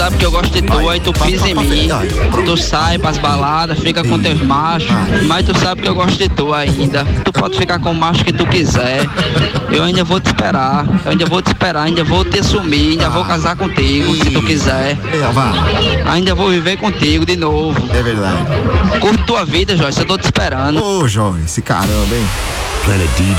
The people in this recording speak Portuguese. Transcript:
sabe que eu gosto de tu, aí tu pisa em mim. Tu sai pras baladas, fica com teus machos, mas tu sabe que eu gosto de tu ainda. Tu pode ficar com o macho que tu quiser. Eu ainda vou te esperar, ainda vou te assumir, ainda vou casar contigo, se tu quiser. Ainda vou viver contigo de novo. É verdade. Curte tua vida, Joyce, eu tô te esperando. Ô, Joyce, caramba, hein? Planet DJ.